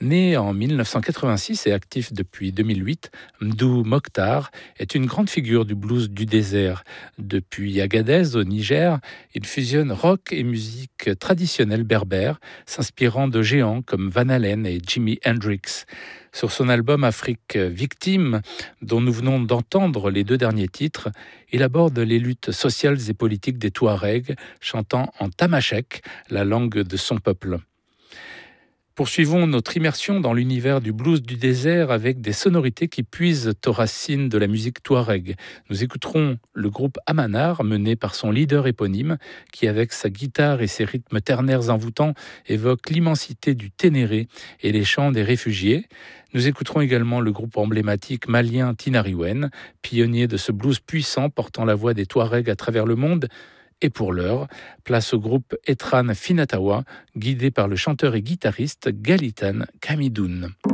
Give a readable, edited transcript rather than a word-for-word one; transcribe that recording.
Né en 1986 et actif depuis 2008, Mdou Mokhtar est une grande figure du blues du désert. Depuis Agadez au Niger, il fusionne rock et musique traditionnelle berbère, s'inspirant de géants comme Van Halen et Jimi Hendrix. Sur son album Afrique Victime, dont nous venons d'entendre les 2 derniers titres, il aborde les luttes sociales et politiques des Touaregs, chantant en tamashek, la langue de son peuple. Poursuivons notre immersion dans l'univers du blues du désert avec des sonorités qui puisent aux racines de la musique touareg. Nous écouterons le groupe Amanar, mené par son leader éponyme, qui avec sa guitare et ses rythmes ternaires envoûtants évoque l'immensité du Ténéré et les chants des réfugiés. Nous écouterons également le groupe emblématique malien Tinariwen, pionnier de ce blues puissant portant la voix des Touaregs à travers le monde. Et pour l'heure, place au groupe Etran Finatawa, guidé par le chanteur et guitariste Galitan Kamidoun.